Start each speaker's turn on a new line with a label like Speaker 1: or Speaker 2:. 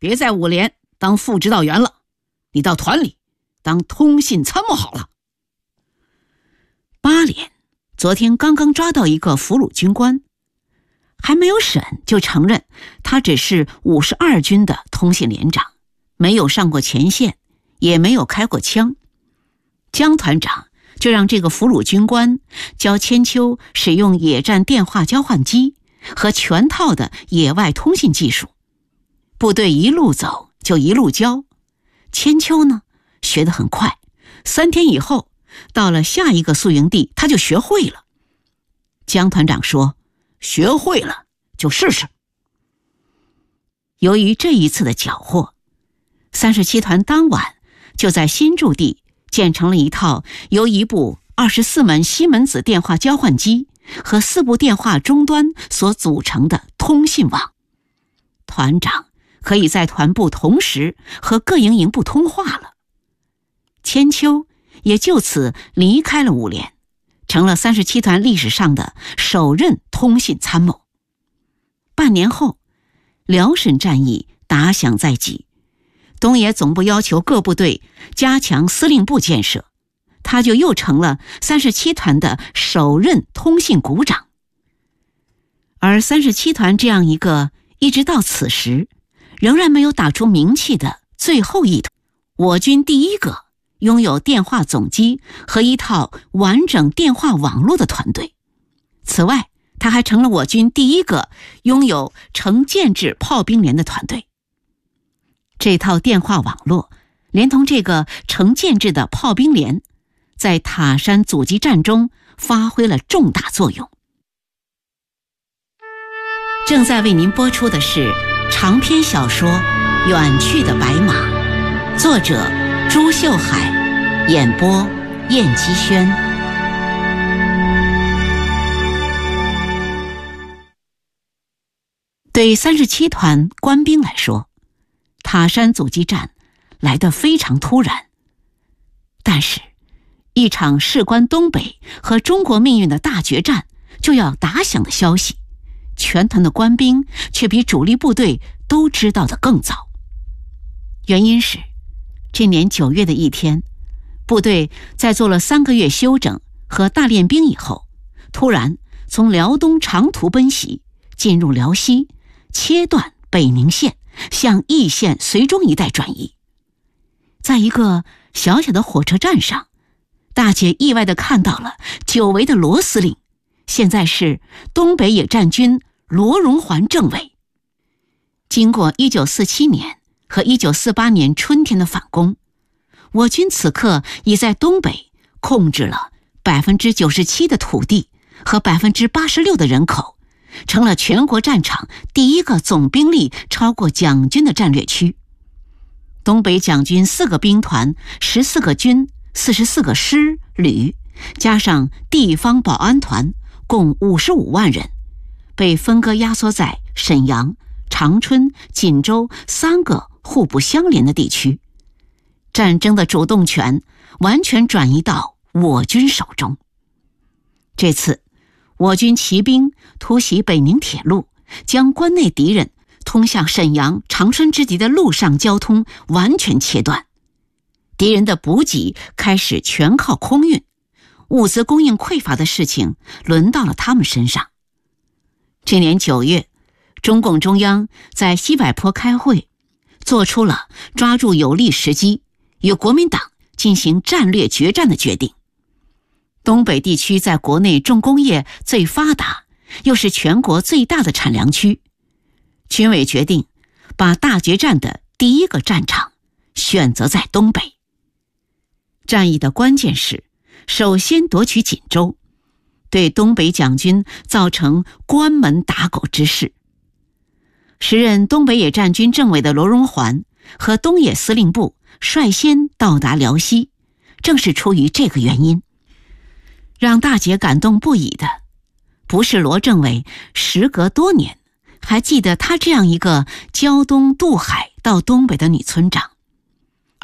Speaker 1: 别在5连当副指导员了，你到团里当通信参谋好了。8连昨天刚刚抓到一个俘虏军官，还没有审就承认他只是52军的通信连长，没有上过前线，也没有开过枪。江团长就让这个俘虏军官教千秋使用野战电话交换机和全套的野外通信技术。部队一路走就一路教，千秋呢学得很快，3天以后到了下一个宿营地他就学会了。江团长说，学会了就试试。由于这一次的缴获，37团当晚就在新驻地建成了一套由1部24门西门子电话交换机和4部电话终端所组成的通信网。团长可以在团部同时和各营营部通话了。千秋也就此离开了5连，成了37团历史上的首任通信参谋。半年后，辽沈战役打响在即，东野总部要求各部队加强司令部建设，他就又成了37团的首任通信股长。而37团这样一个一直到此时仍然没有打出名气的最后一团，我军第一个拥有电话总机和一套完整电话网络的团队。此外，他还成了我军第一个拥有成建制炮兵连的团队。这套电话网络连同这个成建制的炮兵连，在塔山阻击战中发挥了重大作用。正在为您播出的是长篇小说《远去的白马》，作者朱秀海，演播燕姬轩。对37团官兵来说，塔山阻击战来得非常突然，但是一场事关东北和中国命运的大决战就要打响的消息，全团的官兵却比主力部队都知道得更早。原因是这年9月的一天，部队在做了3个月休整和大练兵以后，突然从辽东长途奔袭，进入辽西，切断北宁线，向义县绥中一带转移。在一个小小的火车站上，大姐意外地看到了久违的罗司令，现在是东北野战军罗荣桓政委。经过1947年和1948年春天的反攻，我军此刻已在东北控制了97%的土地和86%的人口，成了全国战场第一个总兵力超过蒋军的战略区。东北蒋军4个兵团、14个军、44个师旅，加上地方保安团，共55万人，被分割压缩在沈阳、长春、锦州3个互不相连的地区。战争的主动权完全转移到我军手中。这次我军骑兵突袭北宁铁路，将关内敌人通向沈阳、长春之敌的陆上交通完全切断，敌人的补给开始全靠空运，物资供应匮乏的事情轮到了他们身上。这年9月，中共中央在西柏坡开会，做出了抓住有利时机与国民党进行战略决战的决定。东北地区在国内重工业最发达，又是全国最大的产粮区，军委决定把大决战的第一个战场选择在东北。战役的关键是首先夺取锦州，对东北蒋军造成关门打狗之势。时任东北野战军政委的罗荣桓和东野司令部率先到达辽西，正是出于这个原因。让大姐感动不已的，不是罗政委时隔多年还记得她这样一个胶东渡海到东北的女村长，